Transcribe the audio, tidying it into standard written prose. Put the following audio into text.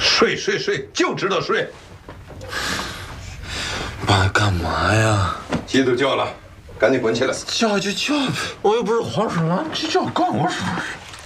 睡，就知道睡。 爸，干嘛呀？ 鸡都叫了，赶紧滚起来。 叫就叫呗， 我又不是黄鼠狼，这叫干我什么事？